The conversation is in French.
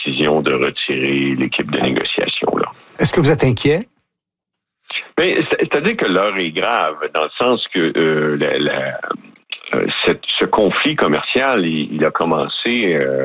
décision de retirer l'équipe de négociation, là. Est-ce que vous êtes inquiet? Mais c'est-à-dire que l'heure est grave, dans le sens que ce conflit commercial, il a commencé